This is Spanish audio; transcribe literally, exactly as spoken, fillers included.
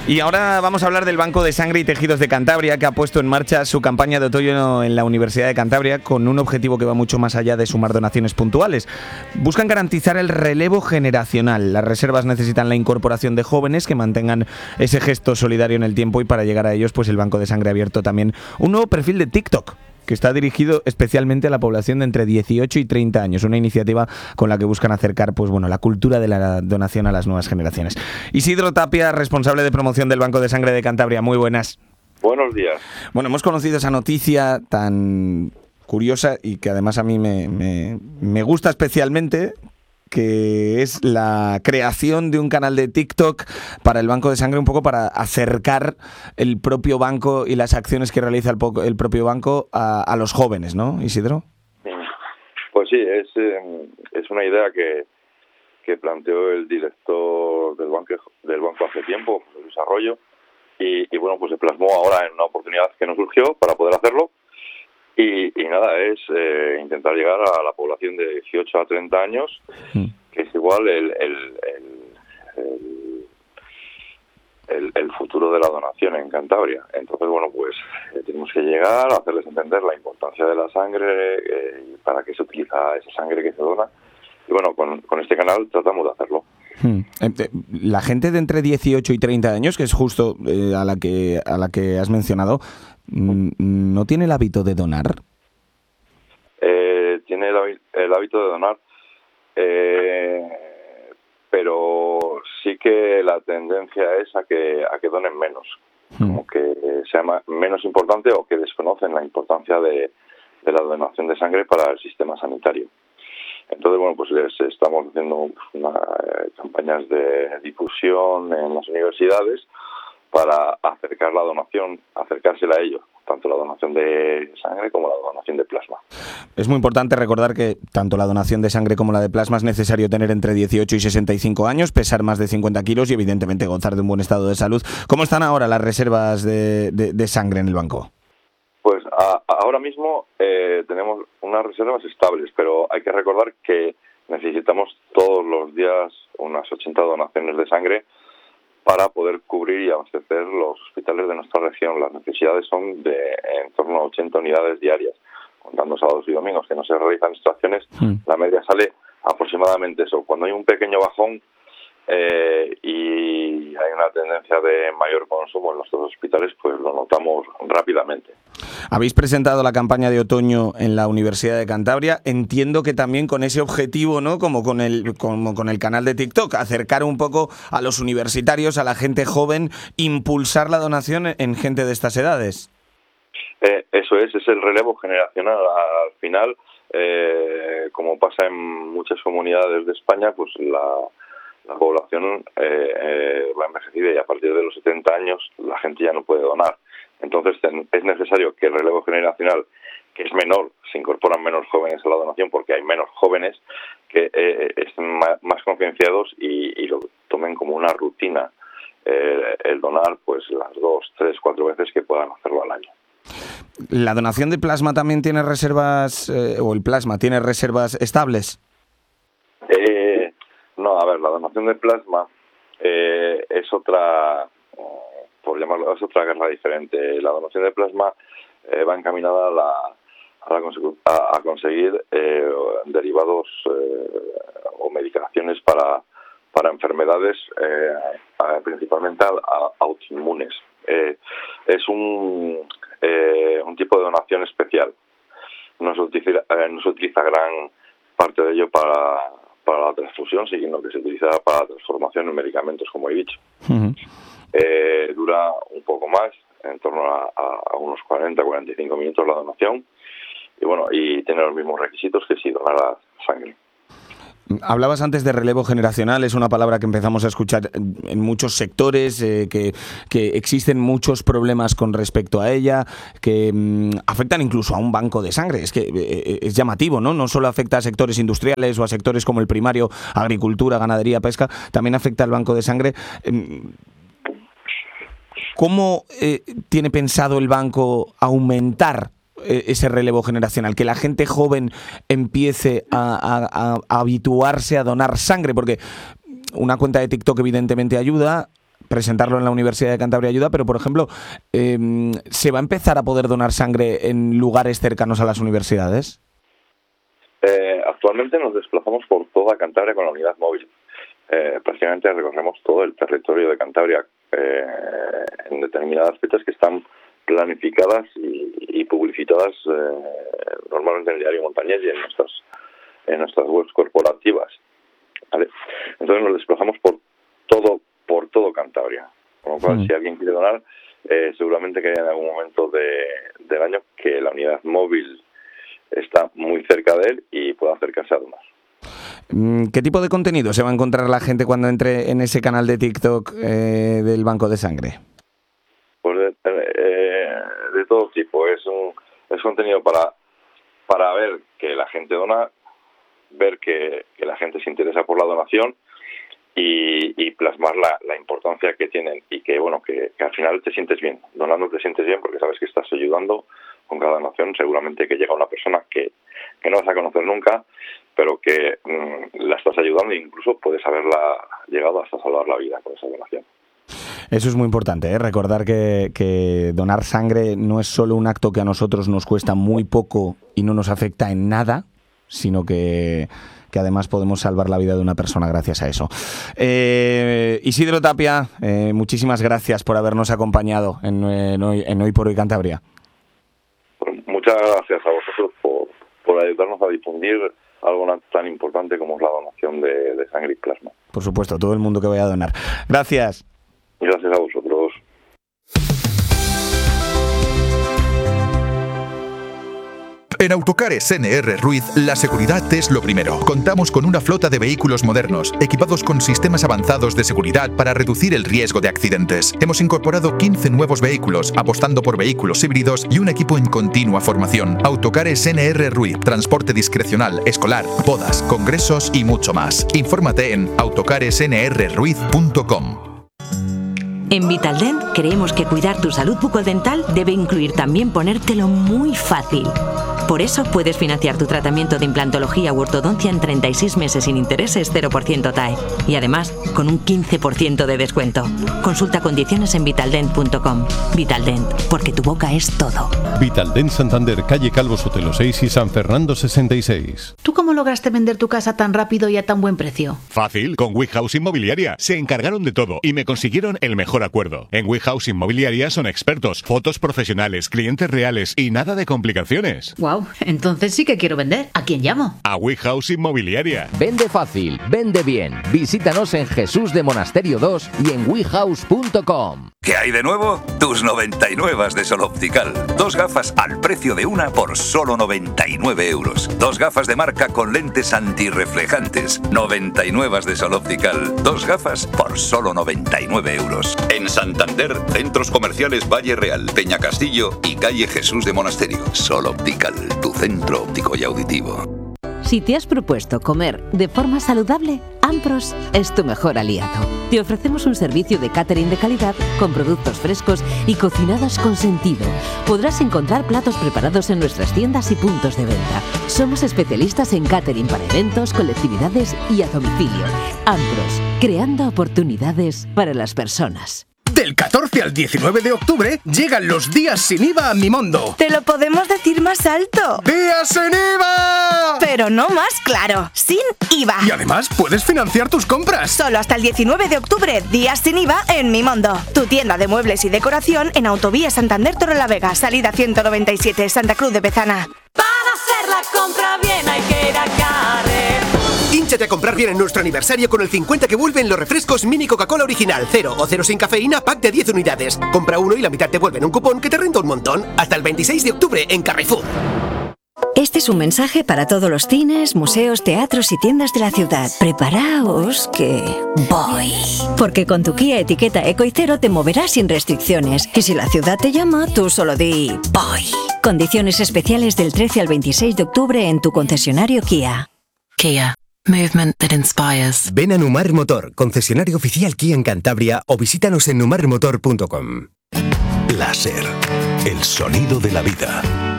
Y ahora vamos a hablar del Banco de Sangre y Tejidos de Cantabria, que ha puesto en marcha su campaña de otoño en la Universidad de Cantabria con un objetivo que va mucho más allá de sumar donaciones puntuales. Buscan garantizar el relevo generacional. Las reservas necesitan la incorporación de jóvenes que mantengan ese gesto solidario en el tiempo, y para llegar a ellos, pues el Banco de Sangre ha abierto también un nuevo perfil de TikTok, que está dirigido especialmente a la población de entre dieciocho y treinta años, una iniciativa con la que buscan acercar pues bueno, la cultura de la donación a las nuevas generaciones. Isidro Tapia, responsable de promoción del Banco de Sangre de Cantabria, muy buenas. Buenos días. Bueno, hemos conocido esa noticia tan curiosa y que además a mí me, me, me gusta especialmente, que es la creación de un canal de TikTok para el Banco de Sangre, un poco para acercar el propio banco y las acciones que realiza el, po- el propio banco a, a los jóvenes, ¿no, Isidro? Pues sí, es, eh, es una idea que, que planteó el director del banco, del banco hace tiempo, Luis Arroyo, y, y bueno, pues se plasmó ahora en una oportunidad que nos surgió para poder hacerlo. Y, y nada, es eh, intentar llegar a la población de dieciocho a treinta años, mm. que es igual el, el, el, el, el, el futuro de la donación en Cantabria. Entonces, bueno, pues eh, tenemos que llegar a hacerles entender la importancia de la sangre, eh, y para qué se utiliza esa sangre que se dona. Y bueno, con, con este canal tratamos de hacerlo. Hmm. La gente de entre dieciocho y treinta años, que es justo eh, a la que a la que has mencionado, ¿no tiene el hábito de donar? Eh, tiene el, el hábito de donar, eh, pero sí que la tendencia es a que a que donen menos, hmm. como que sea más, menos importante, o que desconocen la importancia de, de la donación de sangre para el sistema sanitario. Entonces, bueno, pues les estamos haciendo una, eh, campañas de difusión en las universidades para acercar la donación, acercársela a ellos, tanto la donación de sangre como la donación de plasma. Es muy importante recordar que tanto la donación de sangre como la de plasma es necesario tener entre dieciocho y sesenta y cinco años, pesar más de cincuenta kilos y evidentemente gozar de un buen estado de salud. ¿Cómo están ahora las reservas de, de, de sangre en el banco? Pues a, ahora mismo eh, tenemos unas reservas estables, pero hay que recordar que necesitamos todos los días unas ochenta donaciones de sangre para poder cubrir y abastecer los hospitales de nuestra región. Las necesidades son de en torno a ochenta unidades diarias, contando sábados y domingos, que no se realizan extracciones. Mm. La media sale aproximadamente eso. Cuando hay un pequeño bajón eh, y hay una tendencia de mayor consumo en nuestros hospitales, pues lo notamos rápidamente. Habéis presentado la campaña de otoño en la Universidad de Cantabria. Entiendo que también con ese objetivo, ¿no? Como con el, como con el canal de TikTok, acercar un poco a los universitarios, a la gente joven, impulsar la donación en gente de estas edades. Eh, eso es, es el relevo generacional. Al final, eh, como pasa en muchas comunidades de España, pues la, la población eh, eh, va envejecida, y a partir de los setenta años la gente ya no puede donar. Entonces es necesario que el relevo generacional, que es menor, se incorporan menos jóvenes a la donación porque hay menos jóvenes, que eh, estén más, más concienciados y, y lo tomen como una rutina, eh, el donar pues las dos, tres, cuatro veces que puedan hacerlo al año. ¿La donación de plasma también tiene reservas, eh, o el plasma tiene reservas estables? Eh, no, a ver, la donación de plasma eh, es otra... por llamarlo, es otra guerra diferente. La donación de plasma eh, va encaminada a, la, a, la consecu- a, a conseguir eh, derivados eh, o medicaciones para, para enfermedades eh, a, principalmente a, a autoinmunes. Eh, es un, eh, un tipo de donación especial. No se utiliza, eh, no se utiliza gran parte de ello para, para la transfusión, sino que se utiliza para la transformación en medicamentos, como he dicho. Uh-huh. Eh, dura un poco más, en torno a, a unos cuarenta a cuarenta y cinco minutos la donación, y bueno, y tiene los mismos requisitos que si donara sangre. Hablabas antes de relevo generacional, es una palabra que empezamos a escuchar en muchos sectores, eh, que, que existen muchos problemas con respecto a ella, que mmm, afectan incluso a un banco de sangre. Es que eh, es llamativo, ¿no? No solo afecta a sectores industriales o a sectores como el primario, agricultura, ganadería, pesca, también afecta al banco de sangre. Eh, ¿Cómo eh, tiene pensado el banco aumentar ese relevo generacional, que la gente joven empiece a, a, a habituarse a donar sangre? Porque una cuenta de TikTok evidentemente ayuda, presentarlo en la Universidad de Cantabria ayuda, pero por ejemplo, eh, ¿se va a empezar a poder donar sangre en lugares cercanos a las universidades? Eh, actualmente nos desplazamos por toda Cantabria con la unidad móvil. Eh, prácticamente recorremos todo el territorio de Cantabria eh, en determinadas fechas que están planificadas y, y publicitadas eh, normalmente en el diario Montañés y en nuestras en nuestras webs corporativas, ¿vale? Entonces nos desplazamos por todo por todo Cantabria, con lo cual mm. si alguien quiere donar, eh, seguramente que en algún momento de, del año que la unidad móvil está muy cerca de él y pueda acercarse a donar. ¿Qué tipo de contenido se va a encontrar la gente cuando entre en ese canal de TikTok eh, del Banco de Sangre? Pues de, eh, de todo tipo. Es un es contenido para para ver que la gente dona, ver que, que la gente se interesa por la donación y, y plasmar la, la importancia que tienen y que bueno que, que al final te sientes bien. Donando te sientes bien porque sabes que estás ayudando con cada donación. Seguramente que llega una persona que, que no vas a conocer nunca, pero que mmm, la estás ayudando e incluso puedes haberla llegado hasta salvar la vida con esa donación. Eso es muy importante, ¿eh? Recordar que, que donar sangre no es solo un acto que a nosotros nos cuesta muy poco y no nos afecta en nada, sino que, que además podemos salvar la vida de una persona gracias a eso. Eh, Isidro Tapia, eh, muchísimas gracias por habernos acompañado en, en, hoy, en Hoy por Hoy Cantabria. Muchas gracias a vosotros por, por ayudarnos a difundir algo tan importante como es la donación de, de sangre y plasma. Por supuesto, todo el mundo que vaya a donar. Gracias. Gracias a vosotros. En Autocares N R Ruiz, la seguridad es lo primero. Contamos con una flota de vehículos modernos, equipados con sistemas avanzados de seguridad para reducir el riesgo de accidentes. Hemos incorporado quince nuevos vehículos, apostando por vehículos híbridos y un equipo en continua formación. Autocares N R Ruiz, transporte discrecional, escolar, bodas, congresos y mucho más. Infórmate en autocares n r ruiz punto com. En Vitaldent creemos que cuidar tu salud bucodental debe incluir también ponértelo muy fácil. Por eso puedes financiar tu tratamiento de implantología u ortodoncia en treinta y seis meses sin intereses cero por ciento T A E y además con un quince por ciento de descuento. Consulta condiciones en vitaldent punto com. Vitaldent, porque tu boca es todo. Vitaldent Santander, calle Calvo Sotelo seis y San Fernando sesenta y seis. ¿Tú cómo lograste vender tu casa tan rápido y a tan buen precio? Fácil, con WeHouse Inmobiliaria. Se encargaron de todo y me consiguieron el mejor acuerdo. En WeHouse Inmobiliaria son expertos, fotos profesionales, clientes reales y nada de complicaciones. Wow, entonces sí que quiero vender. ¿A quién llamo? A WeHouse Inmobiliaria. Vende fácil, vende bien. Visítanos en Jesús de Monasterio dos y en we house punto com. ¿Qué hay de nuevo? Tus noventa y nueve de Sol Optical. Dos gafas al precio de una por solo noventa y nueve euros. Dos gafas de marca con lentes antirreflejantes. noventa y nueve de Sol Optical. Dos gafas por solo noventa y nueve euros. En Santander, centros comerciales Valle Real, Peña Castillo y calle Jesús de Monasterio. Sol Optical, tu centro óptico y auditivo. Si te has propuesto comer de forma saludable, Ampros es tu mejor aliado. Te ofrecemos un servicio de catering de calidad con productos frescos y cocinados con sentido. Podrás encontrar platos preparados en nuestras tiendas y puntos de venta. Somos especialistas en catering para eventos, colectividades y a domicilio. Ampros, creando oportunidades para las personas. Del catorce al diecinueve de octubre llegan los días sin I V A a Mimondo. Te lo podemos decir más alto. ¡Días sin I V A! Pero no más claro, sin I V A. Y además puedes financiar tus compras. Solo hasta el diecinueve de octubre, días sin I V A en Mimondo. Tu tienda de muebles y decoración en Autovía Santander Torrelavega, salida ciento noventa y siete, Santa Cruz de Bezana. Para hacer la compra bien hay que ir a Carrefour. Hínchate a comprar bien en nuestro aniversario con el cincuenta que vuelven los refrescos Mini Coca-Cola original, cero o cero sin cafeína, pack de diez unidades. Compra uno y la mitad te vuelven un cupón que te renta un montón. Hasta el veintiséis de octubre en Carrefour. Este es un mensaje para todos los cines, museos, teatros y tiendas de la ciudad. Preparaos que voy. Porque con tu Kia etiqueta Eco y Cero te moverás sin restricciones. Y si la ciudad te llama, tú solo di voy. Condiciones especiales del trece al veintiséis de octubre en tu concesionario Kia. Kia. Movement that inspires. Ven a Numar Motor, concesionario oficial Kia en Cantabria, o visítanos en numar motor punto com. Láser, el sonido de la vida.